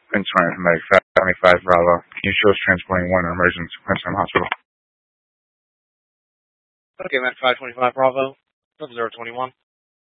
Prince Ryan from Medic 75 Bravo. Can you show us transporting one emergency to Princeton Hospital? Okay, Medic 525 Bravo. 0021.